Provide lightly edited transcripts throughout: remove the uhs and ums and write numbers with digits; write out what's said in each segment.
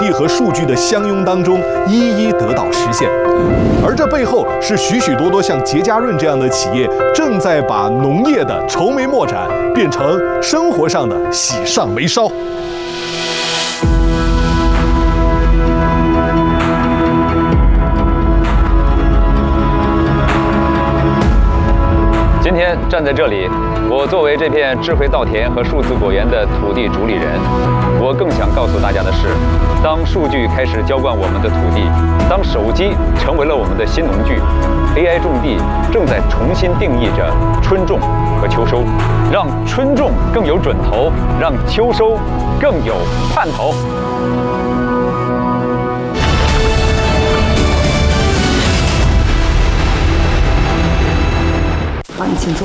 力和数据的相拥当中，一一得到实现。而这背后是许许多多像节嘉润这样的企业，正在把农业的愁眉莫展变成生活上的喜上眉梢。 今天站在这里，我作为这片智慧稻田和数字果园的土地主理人，我更想告诉大家的是，当数据开始浇灌我们的土地，当手机成为了我们的新农具 ，AI 种地正在重新定义着春种和秋收，让春种更有准头，让秋收更有盼头。 好，你请坐。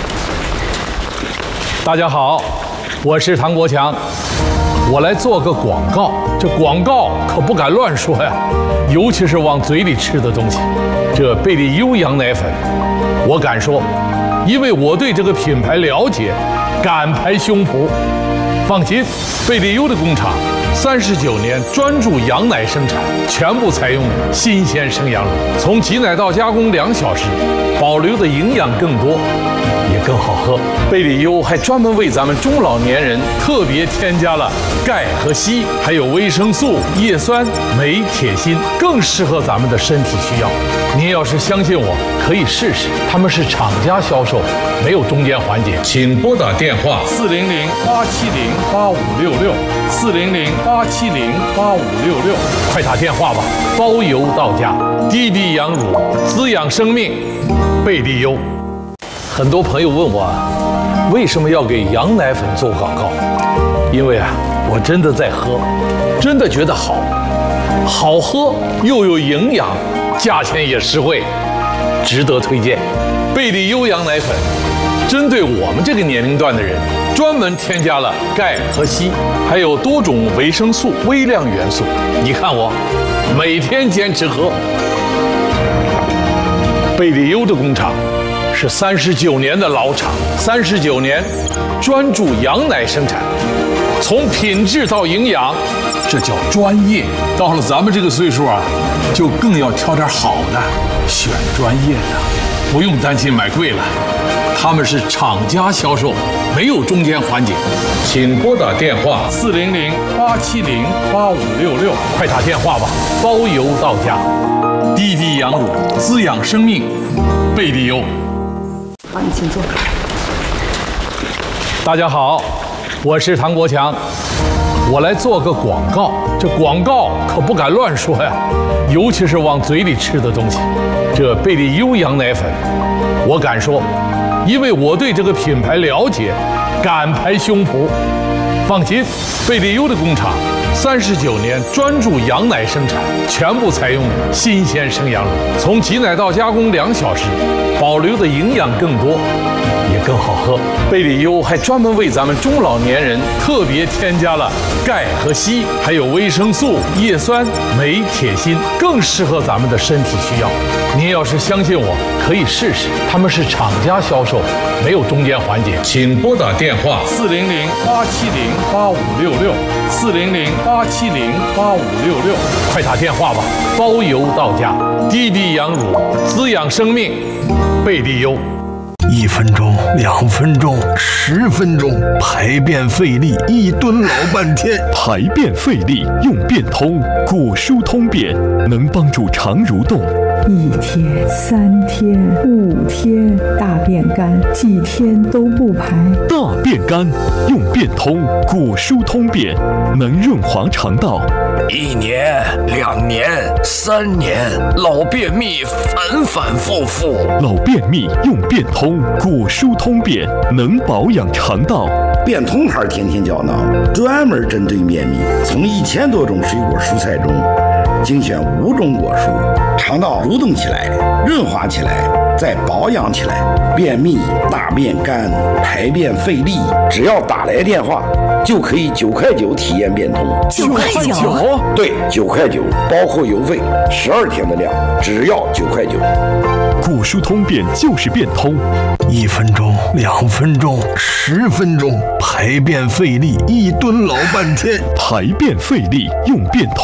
大家好，我是唐国强，我来做个广告。这广告可不敢乱说呀，尤其是往嘴里吃的东西。这贝利优羊奶粉，我敢说，因为我对这个品牌了解，敢拍胸脯。放心，贝利优的工厂39年专注羊奶生产，全部采用新鲜生羊乳，从挤奶到加工2小时，保留的营养更多，也更好喝。贝利优还专门为咱们中老年人特别添加了钙和硒，还有维生素、叶酸、镁、铁、锌，更适合咱们的身体需要。您要是相信我，可以试试。他们是厂家销售，没有中间环节。请拨打电话400-870-8566，400-870-8566，快打电话吧，包邮到家。滴滴羊乳，滋养生命，贝利优。很多朋友问我，为什么要给羊奶粉做广告？因为我真的在喝，真的觉得好喝又有营养，价钱也实惠，值得推荐。贝利优羊奶粉针对我们这个年龄段的人，专门添加了钙和硒，还有多种维生素、微量元素。你看我每天坚持喝。贝利优的工厂是39年的老厂，39年专注羊奶生产，从品质到营养，这叫专业。到了咱们这个岁数就更要挑点好的，选专业的，不用担心买贵了。他们是厂家销售，没有中间环节。请拨打电话400-870-8566，快打电话吧，包邮到家。滴滴羊乳，滋养生命，贝利优。 好，你请坐。 大家好，我是唐国强，我来做个广告。这广告可不敢乱说呀，尤其是往嘴里吃的东西。这贝利优羊奶粉，我敢说，因为我对这个品牌了解，敢拍胸脯。放心，贝利优的工厂39年专注羊奶生产，全部采用新鲜生羊乳，从挤奶到加工2小时，保留的营养更多，也更好喝。贝利优还专门为咱们中老年人特别添加了钙和硒，还有维生素、叶酸、镁、铁、锌，更适合咱们的身体需要。您要是相信我，可以试试。他们是厂家销售，没有中间环节。请拨打电话400-870-8566，400-870-8566，快打电话吧，包邮到家。滴滴羊乳，滋养生命，贝利优。 1分钟、2分钟、10分钟，排便费力，一蹲老半天。 排便费力用便通，果蔬通便能帮助肠蠕动。 1天、3天、5天，大便干，几天都不排。 大便干用便通，果蔬通便能润滑肠道。 1年、2年、3年，老便秘反反复复。 老便秘用便通，果蔬通便能保养肠道。 便通牌天天胶囊专门针对便秘，从1000多种水果蔬菜中精选5种果蔬，肠道蠕动起来，润滑起来，再保养起来。便秘、大便干、排便费力，只要打来电话就可以9块9体验便通。 9块9？ 对，9块9，包括邮费，12天的量，只要9块9。 果蔬通便就是便通。 1分钟、2分钟、10分钟，排便费力，一蹲老半天。 排便费力用便通。